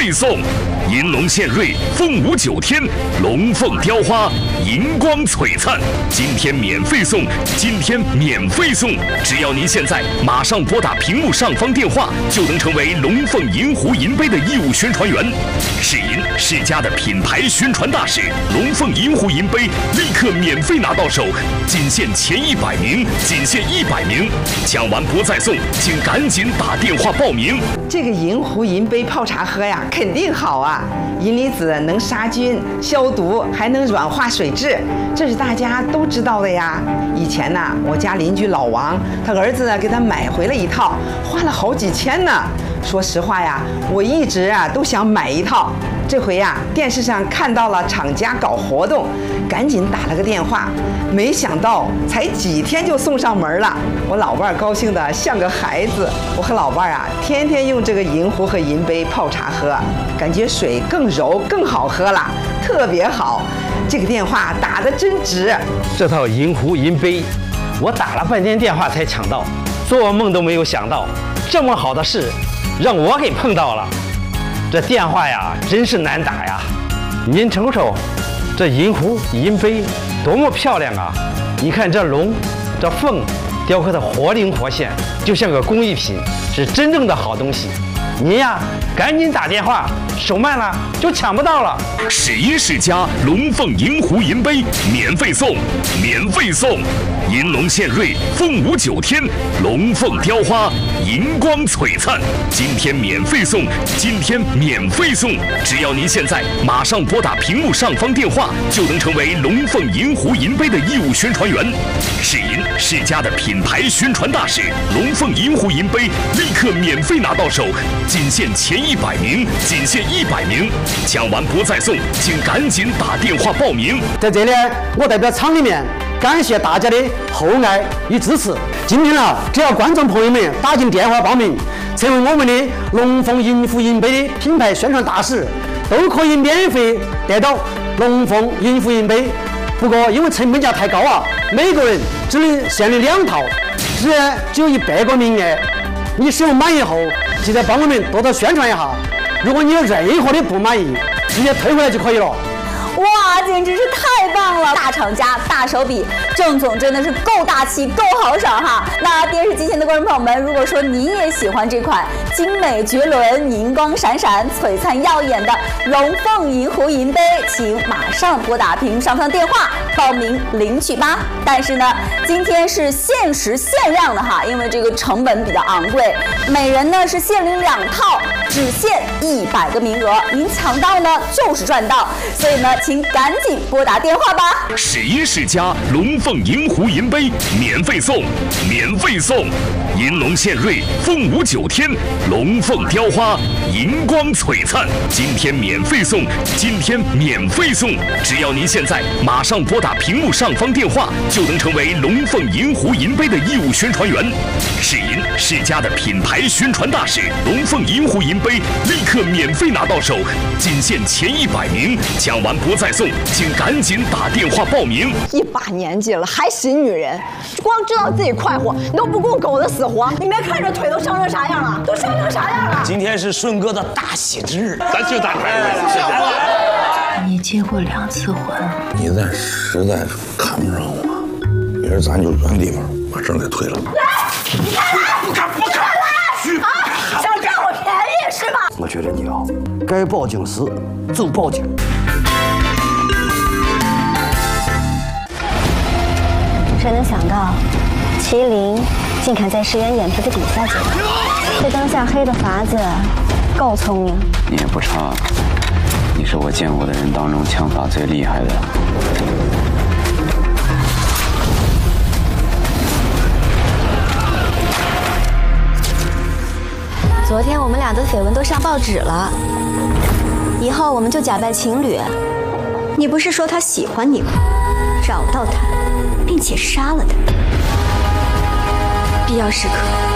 费送。银龙献瑞，凤舞9天，龙凤雕花，银光璀璨。今天免费送，今天免费送！只要您现在马上拨打屏幕上方电话，就能成为龙凤银壶银杯的义务宣传员。是银是家的品牌宣传大使，龙凤银壶银杯立刻免费拿到手，仅限前100名，仅限100名，抢完不再送，请赶紧打电话报名。 这个银壶银杯泡茶喝呀，肯定好啊！银离子能杀菌、消毒，还能软化水质，这是大家都知道的呀。以前呢，我家邻居老王，他儿子给他买回了一套，花了好几千呢。说实话呀，我一直都想买一套。这回呀，电视上看到了厂家搞活动，赶紧打了个电话，没想到才几天就送上门了。我老伴儿高兴得像个孩子。我和老伴儿天天用这个银壶和银杯泡茶喝，感觉水更柔更好喝了，特别好。这个电话打得真值。 这套银壶银杯，我打了半天电话才抢到，做梦都没有想到，这么好的事让我给碰到了。这电话呀，真是难打呀！您瞅瞅，这银壶银杯多么漂亮啊！你看这龙，这凤，雕刻的活灵活现，就像个工艺品，是真正的好东西。您呀，赶紧打电话，手慢了就抢不到了。 是银是家龙凤银壶银杯免费送，免费送！银龙献瑞，凤舞9天，龙凤雕花，银光璀璨。今天免费送，今天免费送！只要您现在马上拨打屏幕上方电话，就能成为龙凤银壶银杯的义务宣传员。是银是家的品牌宣传大使，龙凤银壶银杯立刻免费拿到手，仅限前100名，仅限100名，抢完不再送，请赶紧打电话报名。 在这里，我代表厂里面感谢大家的厚爱与支持。今天只要观众朋友们打进电话报名，成为我们的龙凤银壶银杯的品牌宣传大使，都可以免费得到龙凤银壶银杯。不过因为成本价太高每个人只能限领2套，只有100个名额。你使用满意后，记得帮我们多多宣传一下。如果你有任何的不满意，直接退回来就可以了。 哇，简直是太棒了！大厂家大手笔，郑总真的是够大气够豪爽哈。那电视机前的观众朋友们，如果说您也喜欢这款精美绝伦、银光闪闪、璀璨耀眼的龙凤银壶银杯，请马上拨打屏幕上方电话报名领取吧。但是呢，今天是限时限量的哈，因为这个成本比较昂贵，每人呢是限领2套，只限100个名额，您抢到呢就是赚到，所以呢，请赶紧拨打电话吧。 是银是家龙凤银壶银杯免费送，免费送！银龙献瑞，凤舞9天，龙凤雕花，银光璀璨。今天免费送，今天免费送！只要您现在马上拨打屏幕上方电话，就能成为龙凤银壶银杯的义务宣传员。是银是家的品牌宣传大使，龙凤银壶银杯立刻免费拿到手，仅限前100名，抢完不再送，请赶紧打电话报名。 一把年纪了还寻女人，光知道自己快活，你都不顾狗的死活。你没看这腿都伤成啥样了？都伤成啥样了？ 今天是顺哥的大喜之日，咱就打开。 你结过2次婚， 你再实在看不上我，明儿咱就原地方把证给退了。 来，你看来，不看来！想占我便宜是吧？ 我觉得你该报警时就报警。 谁能想到，麒麟竟敢在石原眼皮子底下解决？这当下黑的法子够聪明。 你也不差，你是我见过的人当中枪法最厉害的。 昨天我们俩的绯闻都上报纸了，以后我们就假扮情侣。你不是说他喜欢你吗？找到他，并且杀了他，必要时刻